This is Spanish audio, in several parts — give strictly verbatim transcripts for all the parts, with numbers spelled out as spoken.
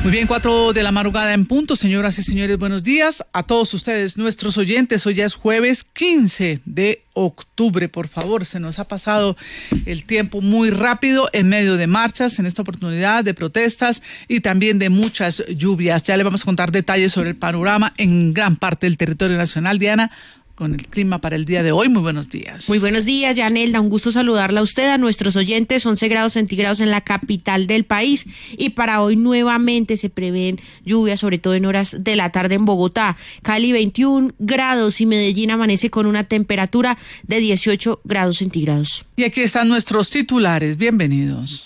Muy bien, cuatro de la madrugada en punto, señoras y señores, buenos días a todos ustedes, nuestros oyentes. Hoy ya es jueves quince de octubre, por favor, se nos ha pasado el tiempo muy rápido en medio de marchas, en esta oportunidad de protestas y también de muchas lluvias. Ya le vamos a contar detalles sobre el panorama en gran parte del territorio nacional. Diana, con el clima para el día de hoy. Muy buenos días. Muy buenos días, Yanelda. Un gusto saludarla a usted, a nuestros oyentes. once grados centígrados en la capital del país. Y para hoy nuevamente se prevén lluvias, sobre todo en horas de la tarde en Bogotá. Cali veintiún grados y Medellín amanece con una temperatura de dieciocho grados centígrados. Y aquí están nuestros titulares. Bienvenidos.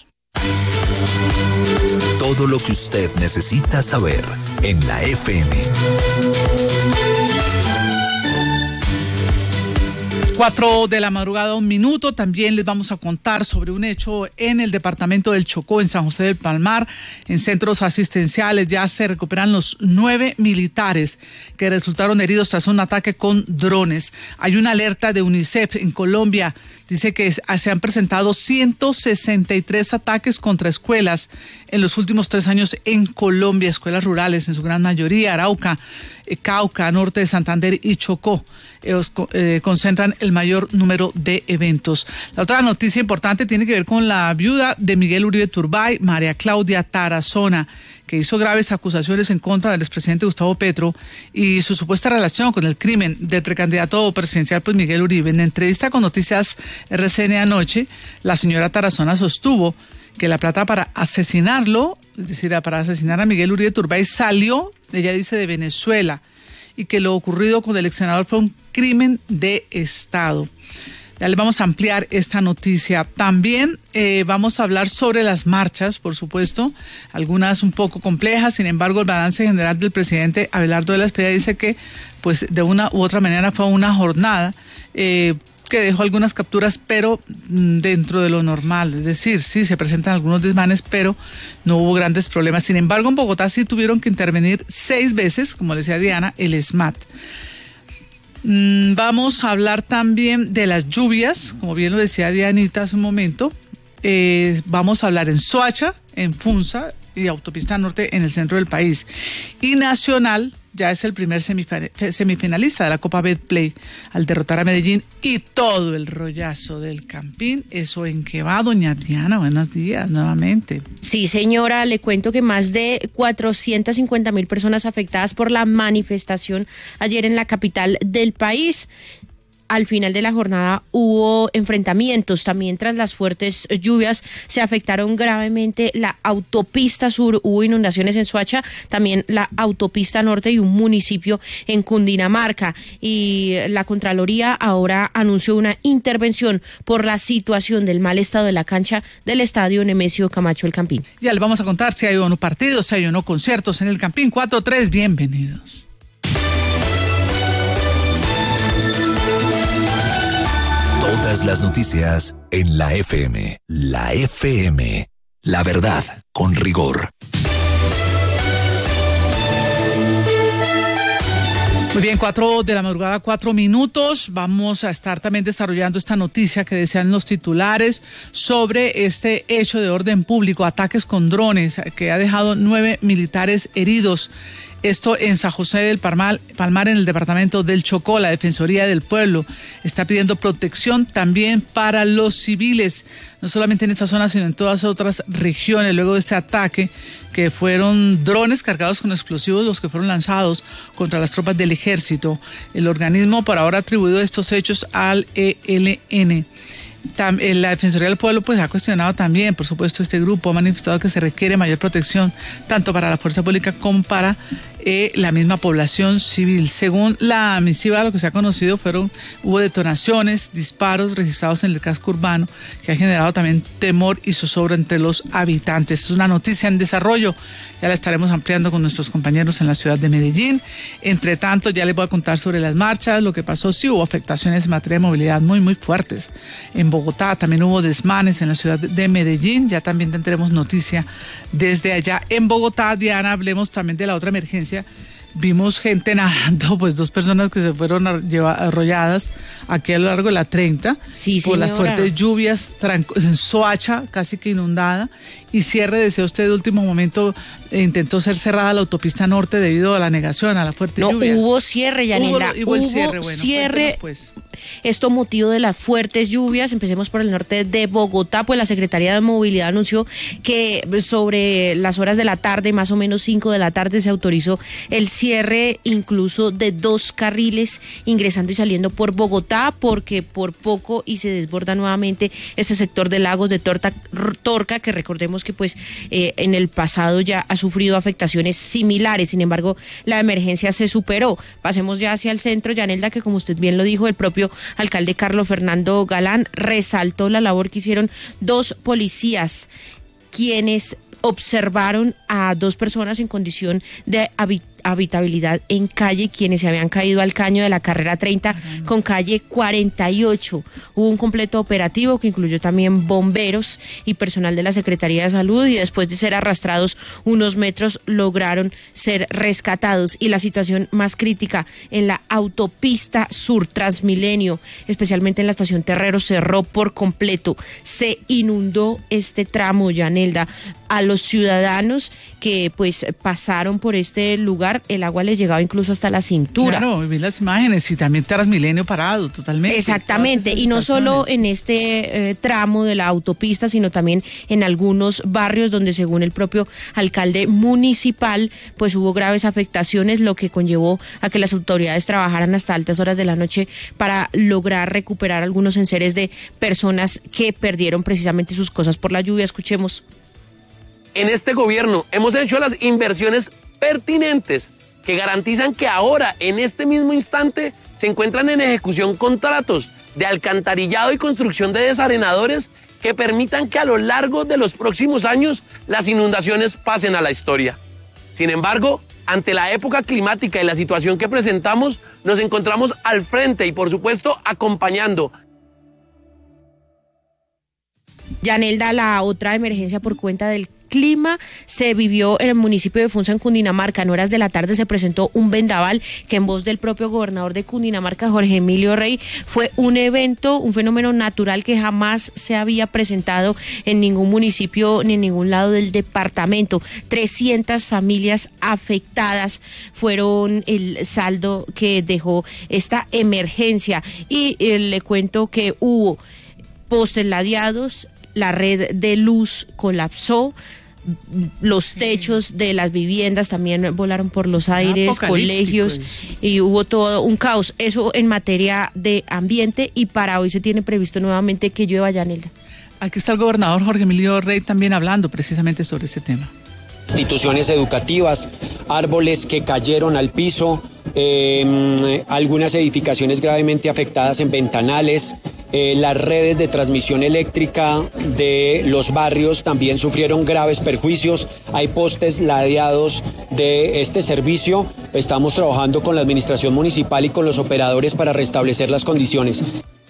Todo lo que usted necesita saber en la F M. Cuatro de la madrugada, un minuto. También les vamos a contar sobre un hecho en el departamento del Chocó, en San José del Palmar. En centros asistenciales ya se recuperan los nueve militares que resultaron heridos tras un ataque con drones. Hay una alerta de UNICEF en Colombia. Dice que se han presentado ciento sesenta y tres ataques contra escuelas en los últimos tres años en Colombia, escuelas rurales en su gran mayoría, Arauca, Cauca, norte de Santander y Chocó. Ellos eh, concentran el mayor número de eventos. La otra noticia importante tiene que ver con la viuda de Miguel Uribe Turbay, María Claudia Tarazona, que hizo graves acusaciones en contra del expresidente Gustavo Petro y su supuesta relación con el crimen del precandidato presidencial, pues Miguel Uribe. En entrevista con Noticias R C N anoche, la señora Tarazona sostuvo que la plata para asesinarlo, es decir, para asesinar a Miguel Uribe Turbay, salió, ella dice, de Venezuela, y que lo ocurrido con el ex senador fue un crimen de Estado. Ya les vamos a ampliar esta noticia. También eh, vamos a hablar sobre las marchas, por supuesto, algunas un poco complejas. Sin embargo, el balance general del presidente Abelardo de la Espriella dice que, pues, de una u otra manera fue una jornada eh, que dejó algunas capturas, pero dentro de lo normal. Es decir, sí, se presentan algunos desmanes, pero no hubo grandes problemas. Sin embargo, en Bogotá sí tuvieron que intervenir seis veces, como decía Diana, el SMAT. Vamos a hablar también de las lluvias, como bien lo decía Dianita hace un momento. Eh, vamos a hablar en Soacha, en Funza y Autopista Norte en el centro del país. Y Nacional ya es el primer semifinalista de la Copa Betplay al derrotar a Medellín y todo el rollazo del Campín. ¿Eso en qué va, doña Diana? Buenos días nuevamente. Sí, señora, le cuento que más de cuatrocientas cincuenta mil personas afectadas por la manifestación ayer en la capital del país. Al final de la jornada hubo enfrentamientos, también tras las fuertes lluvias se afectaron gravemente la autopista sur, hubo inundaciones en Soacha, también la autopista norte y un municipio en Cundinamarca. Y la Contraloría ahora anunció una intervención por la situación del mal estado de la cancha del estadio Nemesio Camacho El Campín. Ya les vamos a contar si hay o no partidos, si hay o no conciertos en el Campín. Cuatro tres, bienvenidos. Todas las noticias en la F M. La F M. La verdad con rigor. Muy bien, cuatro de la madrugada, cuatro minutos. Vamos a estar también desarrollando esta noticia que decían los titulares sobre este hecho de orden público, ataques con drones, que ha dejado nueve militares heridos. Esto en San José del Palmar, Palmar, en el departamento del Chocó. La Defensoría del Pueblo está pidiendo protección también para los civiles, no solamente en esta zona, sino en todas otras regiones, luego de este ataque, que fueron drones cargados con explosivos los que fueron lanzados contra las tropas del ejército. El organismo por ahora ha atribuido estos hechos al E L N. La Defensoría del Pueblo pues ha cuestionado también, por supuesto, este grupo ha manifestado que se requiere mayor protección tanto para la fuerza pública como para eh, la misma población civil. Según la misiva, lo que se ha conocido fueron, hubo detonaciones, disparos registrados en el casco urbano que ha generado también temor y zozobra entre los habitantes. Es una noticia en desarrollo, ya la estaremos ampliando con nuestros compañeros en la ciudad de Medellín. Entre tanto, ya les voy a contar sobre las marchas, lo que pasó. Sí hubo afectaciones en materia de movilidad muy, muy fuertes. En Bogotá también hubo desmanes en la ciudad de Medellín, ya también tendremos noticia desde allá. En Bogotá, Diana, hablemos también de la otra emergencia vimos gente nadando, pues dos personas que se fueron a, lleva, arrolladas aquí a lo largo de la treinta, sí, por señora. las fuertes lluvias, en Soacha casi que inundada, y cierre, decía usted, de último momento eh, intentó ser cerrada la autopista norte debido a la negación, a la fuerte no, lluvia. No, hubo cierre, Yanela. Hubo, hubo el cierre, bueno, cierre, pues. Esto motivo de las fuertes lluvias. Empecemos por el norte de Bogotá, pues la Secretaría de Movilidad anunció que sobre las horas de la tarde, más o menos cinco de la tarde, se autorizó el cierre incluso de dos carriles ingresando y saliendo por Bogotá, porque por poco y se desborda nuevamente este sector de Lagos de Torta, Torca, que recordemos que pues eh, en el pasado ya ha sufrido afectaciones similares. Sin embargo, la emergencia se superó. Pasemos ya hacia el centro, Yanelda, que como usted bien lo dijo, el propio alcalde Carlos Fernando Galán resaltó la labor que hicieron dos policías, quienes observaron a dos personas en condición de habitación habitabilidad en calle, quienes se habían caído al caño de la carrera treinta con calle cuarenta y ocho. Hubo un completo operativo que incluyó también bomberos y personal de la Secretaría de Salud, y después de ser arrastrados unos metros lograron ser rescatados. Y la situación más crítica en la autopista sur Transmilenio, especialmente en la estación Terrero, cerró por completo. Se inundó este tramo, Yanelda. A los ciudadanos que pues pasaron por este lugar, el agua les llegaba incluso hasta la cintura. Claro, vi las imágenes y también Transmilenio parado totalmente. Exactamente, y no solo en este eh, tramo de la autopista, sino también en algunos barrios donde, según el propio alcalde municipal, pues hubo graves afectaciones, lo que conllevó a que las autoridades trabajaran hasta altas horas de la noche para lograr recuperar algunos enseres de personas que perdieron precisamente sus cosas por la lluvia. Escuchemos. En este gobierno hemos hecho las inversiones pertinentes que garantizan que ahora, en este mismo instante, se encuentran en ejecución contratos de alcantarillado y construcción de desarenadores que permitan que a lo largo de los próximos años las inundaciones pasen a la historia. Sin embargo, ante la época climática y la situación que presentamos, nos encontramos al frente y, por supuesto, acompañando. Yanelda, la otra emergencia por cuenta del clima se vivió en el municipio de Funza, en Cundinamarca. En horas de la tarde se presentó un vendaval que, en voz del propio gobernador de Cundinamarca, Jorge Emilio Rey, fue un evento, un fenómeno natural que jamás se había presentado en ningún municipio ni en ningún lado del departamento. trescientas familias afectadas fueron el saldo que dejó esta emergencia, y eh, le cuento que hubo postes ladeados, la red de luz colapsó, los techos de las viviendas también volaron por los aires, colegios, y hubo todo un caos. Eso en materia de ambiente, y para hoy se tiene previsto nuevamente que llueva, Yanelda. Aquí está el gobernador Jorge Emilio Rey también hablando precisamente sobre ese tema. Instituciones educativas, árboles que cayeron al piso, eh, algunas edificaciones gravemente afectadas en ventanales. Eh, las redes de transmisión eléctrica de los barrios también sufrieron graves perjuicios. Hay postes ladeados de este servicio. Estamos trabajando con la administración municipal y con los operadores para restablecer las condiciones.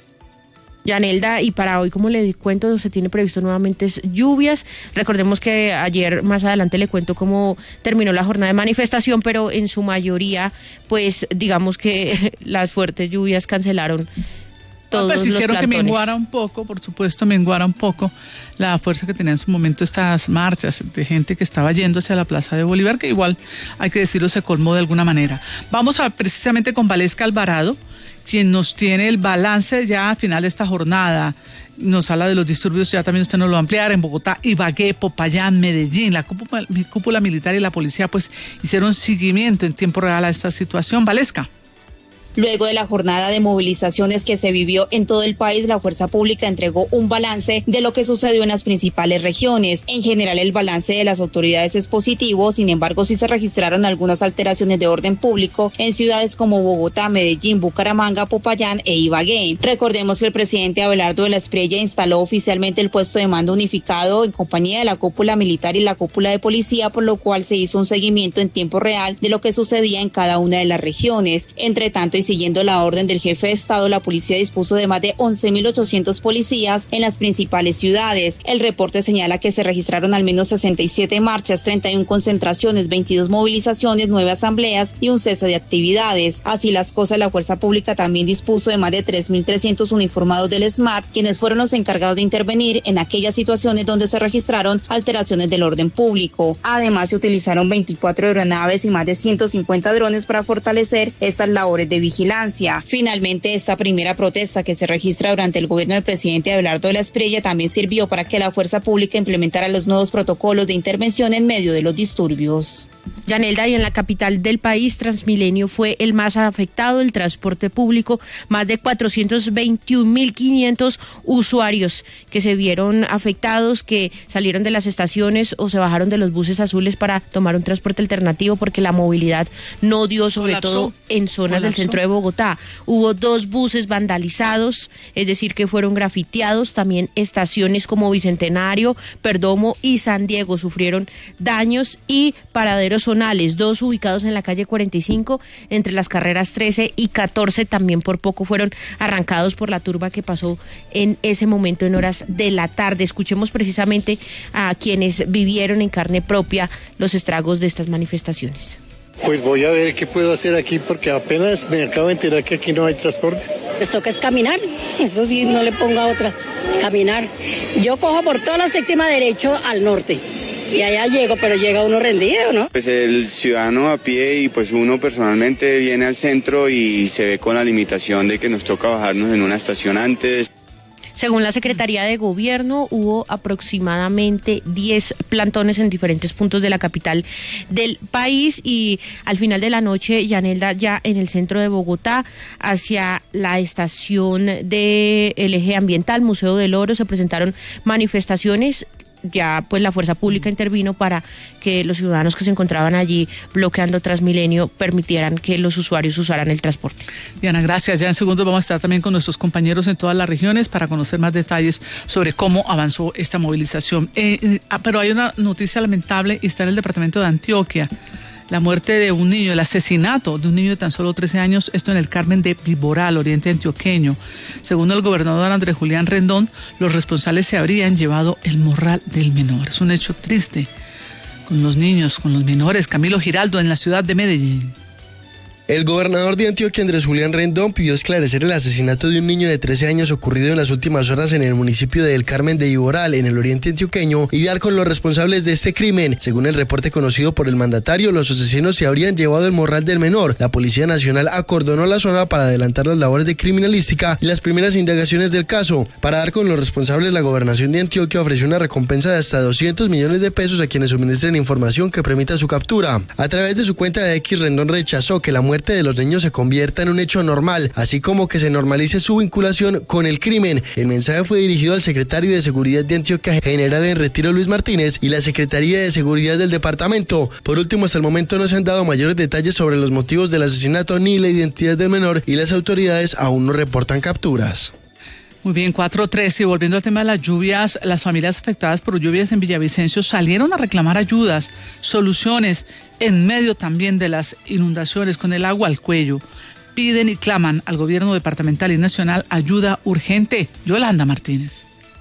Yanelda, y para hoy, como le cuento, se tiene previsto nuevamente lluvias. Recordemos que ayer, más adelante, le cuento cómo terminó la jornada de manifestación, pero en su mayoría, pues digamos que las fuertes lluvias cancelaron todos pues los hicieron plantones. Que menguara un poco, por supuesto, menguara un poco la fuerza que tenían en su momento estas marchas de gente que estaba yendo hacia la Plaza de Bolívar, que igual, hay que decirlo, se colmó de alguna manera. Vamos a precisamente con Valesca Alvarado, quien nos tiene el balance ya a final de esta jornada. Nos habla de los disturbios, ya también usted nos lo va a ampliar, en Bogotá, Ibagué, Popayán, Medellín. La cúpula, cúpula militar y la policía pues hicieron seguimiento en tiempo real a esta situación. Valesca. Luego de la jornada de movilizaciones que se vivió en todo el país, la Fuerza Pública entregó un balance de lo que sucedió en las principales regiones. En general, el balance de las autoridades es positivo, sin embargo, sí se registraron algunas alteraciones de orden público en ciudades como Bogotá, Medellín, Bucaramanga, Popayán e Ibagué. Recordemos que el presidente Abelardo de la Espriella instaló oficialmente el puesto de mando unificado en compañía de la cúpula militar y la cúpula de policía, por lo cual se hizo un seguimiento en tiempo real de lo que sucedía en cada una de las regiones. Entre tanto, y siguiendo la orden del jefe de Estado, la policía dispuso de más de once mil ochocientos policías en las principales ciudades. El reporte señala que se registraron al menos sesenta y siete marchas, treinta y una concentraciones, veintidós movilizaciones, nueve asambleas y un cese de actividades. Así las cosas, la fuerza pública también dispuso de más de tres mil trescientos uniformados del S M A T, quienes fueron los encargados de intervenir en aquellas situaciones donde se registraron alteraciones del orden público. Además, se utilizaron veinticuatro aeronaves y más de ciento cincuenta drones para fortalecer estas labores de vigilancia. Finalmente, esta primera protesta que se registra durante el gobierno del presidente Abelardo de la Espriella también sirvió para que la fuerza pública implementara los nuevos protocolos de intervención en medio de los disturbios. Yanelda, y en la capital del país, Transmilenio fue el más afectado, el transporte público, más de cuatrocientos veintiún mil quinientos usuarios que se vieron afectados, que salieron de las estaciones o se bajaron de los buses azules para tomar un transporte alternativo porque la movilidad no dio, sobre Colapsó. todo en zonas Colapsó. del centro de Bogotá. Hubo dos buses vandalizados, es decir, que fueron grafiteados. También estaciones como Bicentenario, Perdomo y San Diego sufrieron daños, y paraderos zonales, dos ubicados en la calle cuarenta y cinco, entre las carreras trece y catorce, también por poco fueron arrancados por la turba que pasó en ese momento en horas de la tarde. Escuchemos precisamente a quienes vivieron en carne propia los estragos de estas manifestaciones. Pues voy a ver qué puedo hacer aquí, porque apenas me acabo de enterar que aquí no hay transporte. Les toca es caminar, eso sí, no le ponga otra, caminar. Yo cojo por toda la séptima derecho al norte. Y allá llego, pero llega uno rendido, ¿no? Pues el ciudadano a pie y pues uno personalmente viene al centro y se ve con la limitación de que nos toca bajarnos en una estación antes. Según la Secretaría de Gobierno, hubo aproximadamente diez plantones en diferentes puntos de la capital del país, y al final de la noche, Yanelda, ya en el centro de Bogotá, hacia la estación del eje ambiental, Museo del Oro, se presentaron manifestaciones. Ya pues la fuerza pública intervino para que los ciudadanos que se encontraban allí bloqueando Transmilenio permitieran que los usuarios usaran el transporte. Diana, gracias. Ya en segundos vamos a estar también con nuestros compañeros en todas las regiones para conocer más detalles sobre cómo avanzó esta movilización. Eh, eh, pero hay una noticia lamentable y está en el departamento de Antioquia. La muerte de un niño, el asesinato de un niño de tan solo trece años, esto en el Carmen de Viboral, oriente antioqueño. Según el gobernador Andrés Julián Rendón, los responsables se habrían llevado el morral del menor. Es un hecho triste con los niños, con los menores. Camilo Giraldo, en la ciudad de Medellín. El gobernador de Antioquia, Andrés Julián Rendón, pidió esclarecer el asesinato de un niño de trece años ocurrido en las últimas horas en el municipio de El Carmen de Viboral, en el oriente antioqueño, y dar con los responsables de este crimen. Según el reporte conocido por el mandatario, los asesinos se habrían llevado el morral del menor. La Policía Nacional acordonó la zona para adelantar las labores de criminalística y las primeras indagaciones del caso. Para dar con los responsables, la gobernación de Antioquia ofreció una recompensa de hasta doscientos millones de pesos a quienes suministren información que permita su captura. A través de su cuenta de X, Rendón rechazó que la muerte de los niños se convierta en un hecho normal, así como que se normalice su vinculación con el crimen. El mensaje fue dirigido al secretario de Seguridad de Antioquia, general en retiro Luis Martínez, y la Secretaría de Seguridad del departamento. Por último, hasta el momento no se han dado mayores detalles sobre los motivos del asesinato ni la identidad del menor, y las autoridades aún no reportan capturas. Muy bien, cuatro tres, y volviendo al tema de las lluvias, las familias afectadas por lluvias en Villavicencio salieron a reclamar ayudas, soluciones, en medio también de las inundaciones con el agua al cuello. Piden y claman al gobierno departamental y nacional ayuda urgente. Yolanda Martínez.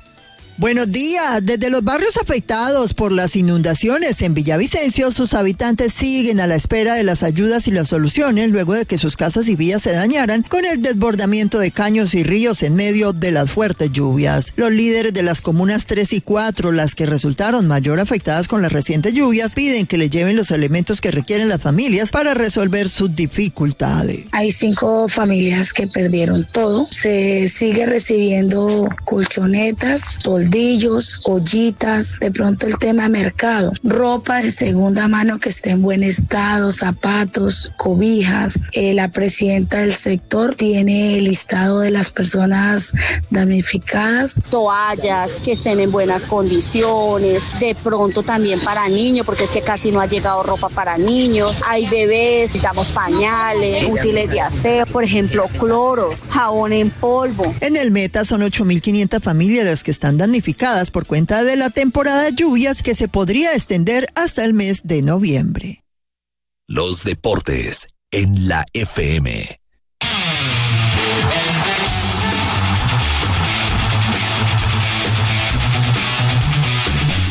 Buenos días. Desde los barrios afectados por las inundaciones en Villavicencio, sus habitantes siguen a la espera de las ayudas y las soluciones luego de que sus casas y vías se dañaran con el desbordamiento de caños y ríos en medio de las fuertes lluvias. Los líderes de las comunas tres y cuatro, las que resultaron mayor afectadas con las recientes lluvias, piden que le lleven los elementos que requieren las familias para resolver sus dificultades. Hay cinco familias que perdieron todo. Se sigue recibiendo colchonetas, toldillos, ollitas, de pronto el tema mercado, ropa de segunda mano que esté en buen estado, zapatos, cobijas. Eh, la presidenta del sector tiene el listado de las personas damnificadas. Toallas que estén en buenas condiciones, de pronto también para niños, porque es que casi no ha llegado ropa para niños. Hay bebés, necesitamos pañales, útiles de aseo, por ejemplo, cloros, jabón en polvo. En el Meta son ocho mil quinientas familias las que están damnificadas por cuenta de la temporada de lluvias que se podría extender hasta el mes de noviembre. Los deportes en la F M.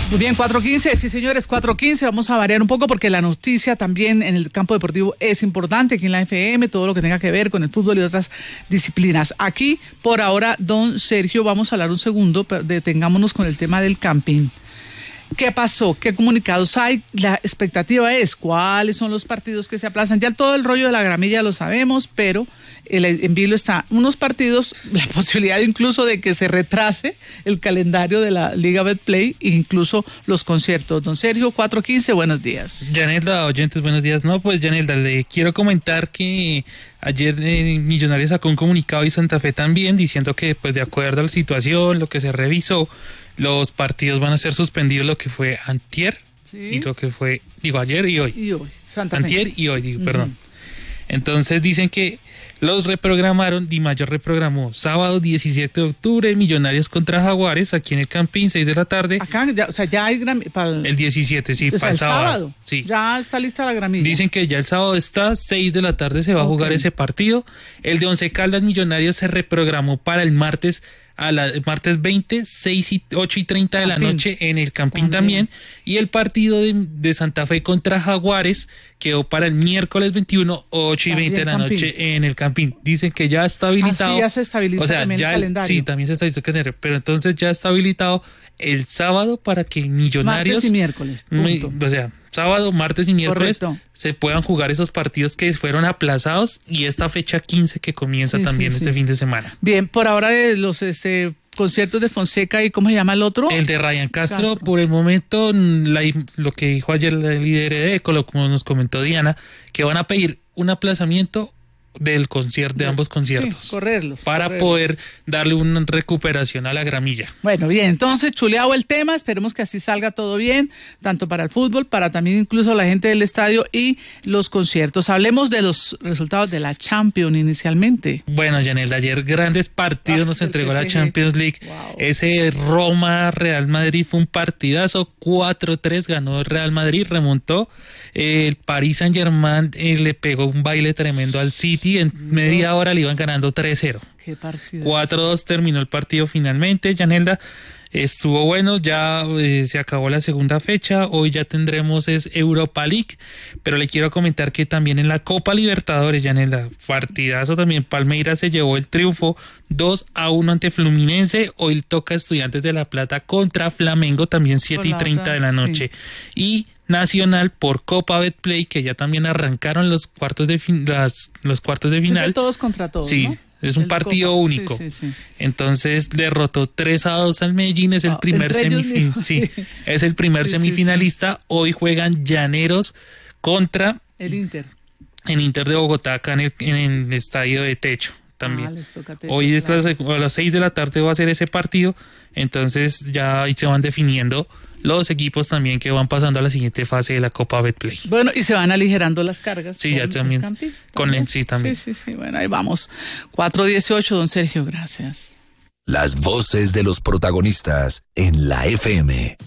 Muy bien, cuatro quince, sí señores, cuatro quince, vamos a variar un poco porque la noticia también en el campo deportivo es importante aquí en la F M, todo lo que tenga que ver con el fútbol y otras disciplinas. Aquí, por ahora, don Sergio, vamos a hablar un segundo, pero detengámonos con el tema del camping. ¿Qué pasó? ¿Qué comunicados hay? La expectativa es cuáles son los partidos que se aplazan. Ya todo el rollo de la gramilla lo sabemos, pero el, en vilo está unos partidos, la posibilidad incluso de que se retrase el calendario de la Liga Betplay e incluso los conciertos. Don Sergio, cuatro quince, buenos días. Yanelda, oyentes, buenos días. No, pues Yanelda, le quiero comentar que ayer eh, Millonarios sacó un comunicado y Santa Fe también diciendo que pues de acuerdo a la situación, lo que se revisó, los partidos van a ser suspendidos, lo que fue antier, sí, y lo que fue, digo, ayer y hoy. Y hoy, Santa Fe. Antier y hoy, digo, uh-huh. perdón. Entonces dicen que los reprogramaron, Di Mayor reprogramó sábado diecisiete de octubre, Millonarios contra Jaguares, aquí en el Campín, seis de la tarde. Acá, ya, o sea, ya hay gramilla. El... el diecisiete, sí, para el sábado. sábado. Sí. Ya está lista la gramilla. Dicen que ya el sábado está, seis de la tarde se va okay. a jugar ese partido. El de Once Caldas Millonarios se reprogramó para el martes a la martes veinte, seis y ocho y treinta de la noche en el Campín también, también. Y el partido de, de Santa Fe contra Jaguares quedó para el miércoles veintiuno, ocho y veinte de la Campín. Noche en el Campín. Dicen que ya está habilitado. Ah, sí, ya se estabiliza o sea, también ya el calendario. Sí, también se estabiliza el calendario, pero entonces ya está habilitado el sábado para que Millonarios... Martes y miércoles, punto. O sea, sábado, martes y miércoles Correcto. se puedan jugar esos partidos que fueron aplazados y esta fecha quince que comienza sí, también sí, este sí. fin de semana. Bien, por ahora de los este, conciertos de Fonseca y ¿cómo se llama el otro? El de Ryan Castro, Castro. Por el momento, la, lo que dijo ayer la líder de ECO, como nos comentó Diana, que van a pedir un aplazamiento del concierto, de ambos conciertos. Sí, correrlos. Para correrlos. poder darle una recuperación a la gramilla. Bueno, bien, entonces chuleado el tema, esperemos que así salga todo bien, tanto para el fútbol, para también incluso la gente del estadio y los conciertos. Hablemos de los resultados de la Champions inicialmente. Bueno, Yanel, ayer grandes partidos ah, nos entregó la Champions League. Wow. Ese Roma-Real Madrid fue un partidazo, cuatro tres ganó Real Madrid, remontó. El Paris Saint-Germain eh, le pegó un baile tremendo al City, en media hora le iban ganando tres cero. Qué partido. cuatro dos terminó el partido finalmente, Yanelda. Estuvo bueno, ya eh, se acabó la segunda fecha, hoy ya tendremos es Europa League, pero le quiero comentar que también en la Copa Libertadores, Yanelda, partidazo también, Palmeiras se llevó el triunfo dos a uno ante Fluminense, hoy toca Estudiantes de La Plata contra Flamengo, también siete y treinta de la noche, sí. Y Nacional por Copa Betplay, que ya también arrancaron los cuartos de fin, las, los cuartos de final. Es de todos contra todos, sí, ¿no? Es un el partido Copa. único. Sí, sí, sí. Entonces derrotó tres a dos al Medellín, es el oh, primer semifinalista. Sí, es el primer sí, semifinalista. Sí, sí. Hoy juegan Llaneros contra el Inter. El Inter de Bogotá, acá en el, en el estadio de Techo. También. Ah, les toca techo, hoy claro. a las seis de la tarde va a ser ese partido, entonces ya ahí se van definiendo los equipos también que van pasando a la siguiente fase de la Copa Betplay. Bueno, y se van aligerando las cargas. Sí, ya también. Campi, con ¿también? El, sí, también. Sí, sí, sí, bueno, ahí vamos. cuatro dieciocho, don Sergio, gracias. Las voces de los protagonistas en la F M.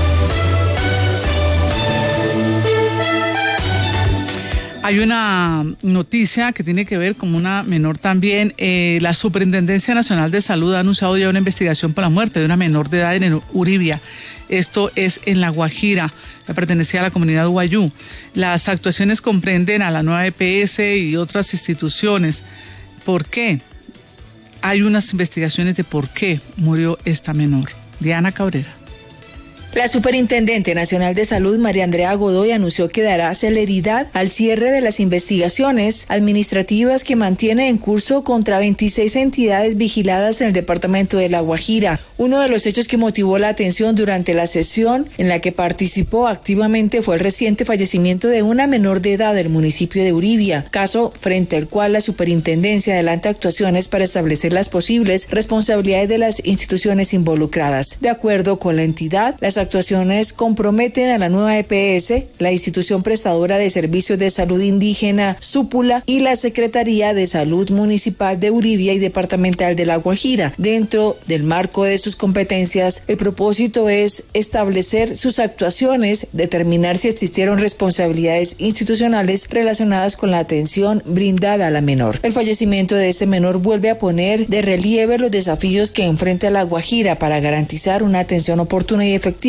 Hay una noticia que tiene que ver con una menor también. Eh, la Superintendencia Nacional de Salud ha anunciado ya una investigación por la muerte de una menor de edad en Uribia. Esto es en La Guajira, que pertenecía a la comunidad Guayú. Las actuaciones comprenden a la nueva E P S y otras instituciones. ¿Por qué? Hay unas investigaciones de por qué murió esta menor. Diana Cabrera. La Superintendente Nacional de Salud, María Andrea Godoy, anunció que dará celeridad al cierre de las investigaciones administrativas que mantiene en curso contra veintiséis entidades vigiladas en el departamento de La Guajira. Uno de los hechos que motivó la atención durante la sesión en la que participó activamente fue el reciente fallecimiento de una menor de edad del municipio de Uribia, caso frente al cual la Superintendencia adelanta actuaciones para establecer las posibles responsabilidades de las instituciones involucradas. De acuerdo con la entidad, las actuaciones comprometen a la nueva E P S, la institución prestadora de servicios de salud indígena Súpula y la Secretaría de Salud Municipal de Uribia y Departamental de La Guajira. Dentro del marco de sus competencias, el propósito es establecer sus actuaciones, determinar si existieron responsabilidades institucionales relacionadas con la atención brindada a la menor. El fallecimiento de este menor vuelve a poner de relieve los desafíos que enfrenta La Guajira para garantizar una atención oportuna y efectiva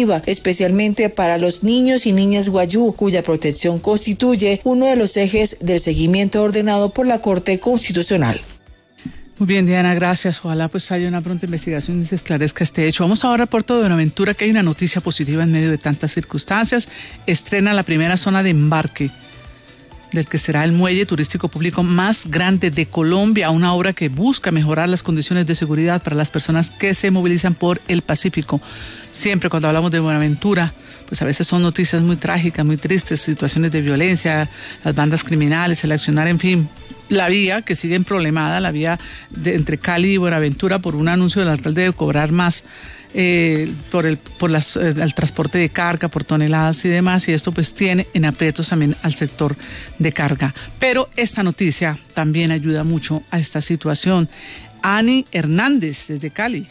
educativa, especialmente para los niños y niñas guayú, cuya protección constituye uno de los ejes del seguimiento ordenado por la Corte Constitucional. Muy bien, Diana, gracias. Ojalá pues haya una pronta investigación y se esclarezca este hecho. Vamos ahora a Puerto de Buenaventura, que hay una noticia positiva en medio de tantas circunstancias. Estrena la primera zona de embarque del que será el muelle turístico público más grande de Colombia, una obra que busca mejorar las condiciones de seguridad para las personas que se movilizan por el Pacífico. Siempre cuando hablamos de Buenaventura, pues a veces son noticias muy trágicas, muy tristes, situaciones de violencia, las bandas criminales, el accionar, en fin. La vía que sigue problemada, la vía de, entre Cali y Buenaventura, por un anuncio del alcalde de cobrar más eh, por el por las, el transporte de carga, por toneladas y demás, y esto pues tiene en aprietos también al sector de carga. Pero esta noticia también ayuda mucho a esta situación. Ani Hernández, desde Cali.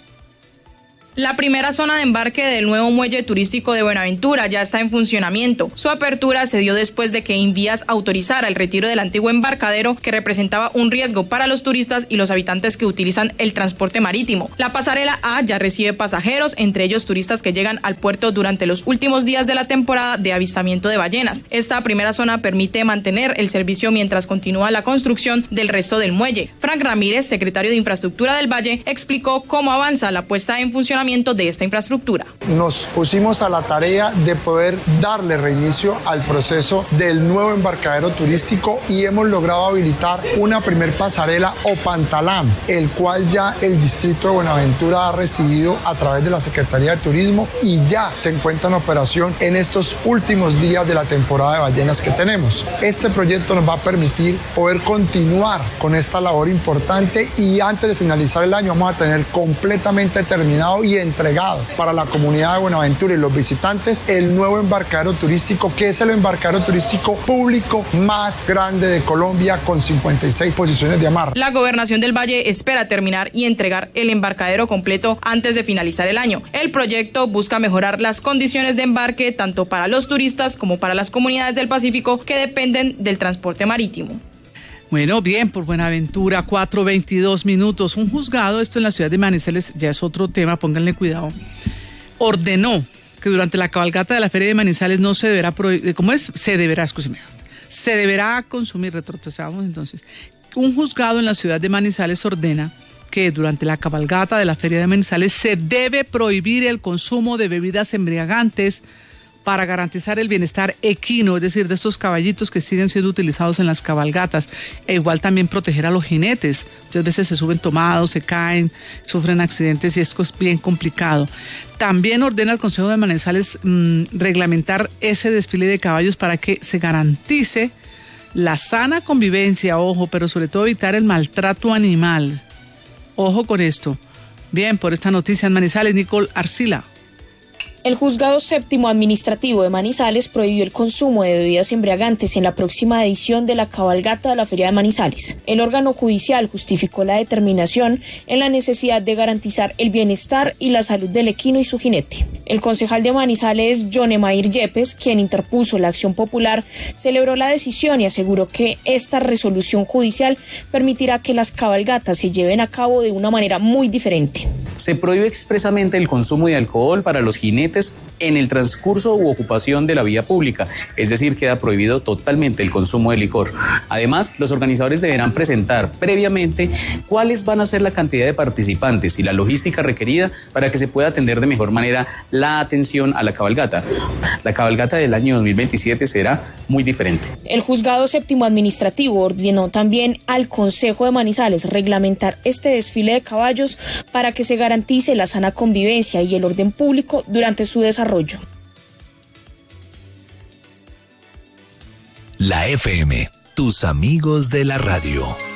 La primera zona de embarque del nuevo muelle turístico de Buenaventura ya está en funcionamiento. Su apertura se dio después de que Invías autorizara el retiro del antiguo embarcadero, que representaba un riesgo para los turistas y los habitantes que utilizan el transporte marítimo. La pasarela A ya recibe pasajeros, entre ellos turistas que llegan al puerto durante los últimos días de la temporada de avistamiento de ballenas. Esta primera zona permite mantener el servicio mientras continúa la construcción del resto del muelle. Frank Ramírez, secretario de Infraestructura del Valle, explicó cómo avanza la puesta en funcionamiento de esta infraestructura. Nos pusimos a la tarea de poder darle reinicio al proceso del nuevo embarcadero turístico y hemos logrado habilitar una primer pasarela o pantalán, el cual ya el distrito de Buenaventura ha recibido a través de la Secretaría de Turismo y ya se encuentra en operación en estos últimos días de la temporada de ballenas que tenemos. Este proyecto nos va a permitir poder continuar con esta labor importante y antes de finalizar el año vamos a tener completamente terminado y entregado para la comunidad de Buenaventura y los visitantes el nuevo embarcadero turístico, que es el embarcadero turístico público más grande de Colombia, con cincuenta y seis posiciones de amarre. La Gobernación del Valle espera terminar y entregar el embarcadero completo antes de finalizar el año. El proyecto busca mejorar las condiciones de embarque tanto para los turistas como para las comunidades del Pacífico que dependen del transporte marítimo. Bueno, bien, por Buenaventura, cuatro veintidós minutos. Un juzgado, esto en la ciudad de Manizales, ya es otro tema, pónganle cuidado, ordenó que durante la cabalgata de la Feria de Manizales no se deberá, prohibir, ¿cómo es? Se deberá, escúcheme, se deberá consumir, retrocesamos entonces. Un juzgado en la ciudad de Manizales ordena que durante la cabalgata de la Feria de Manizales se debe prohibir el consumo de bebidas embriagantes para garantizar el bienestar equino, es decir, de estos caballitos que siguen siendo utilizados en las cabalgatas, e igual también proteger a los jinetes. Muchas veces se suben tomados, se caen, sufren accidentes y esto es bien complicado. También ordena el Consejo de Manizales mmm, reglamentar ese desfile de caballos para que se garantice la sana convivencia, ojo, pero sobre todo evitar el maltrato animal. Ojo con esto. Bien, por esta noticia en Manizales, Nicole Arcila. El Juzgado Séptimo Administrativo de Manizales prohibió el consumo de bebidas embriagantes en la próxima edición de la cabalgata de la Feria de Manizales. El órgano judicial justificó la determinación en la necesidad de garantizar el bienestar y la salud del equino y su jinete. El concejal de Manizales, John Emair Yepes, quien interpuso la acción popular, celebró la decisión y aseguró que esta resolución judicial permitirá que las cabalgatas se lleven a cabo de una manera muy diferente. Se prohíbe expresamente el consumo de alcohol para los jinetes en el transcurso u ocupación de la vía pública, es decir, queda prohibido totalmente el consumo de licor. Además, los organizadores deberán presentar previamente cuáles van a ser la cantidad de participantes y la logística requerida para que se pueda atender de mejor manera la atención a la cabalgata. La cabalgata del año dos mil veintisiete será muy diferente. El Juzgado Séptimo Administrativo ordenó también al Consejo de Manizales reglamentar este desfile de caballos para que se garantice la sana convivencia y el orden público durante su desarrollo. La F M, tus amigos de la radio.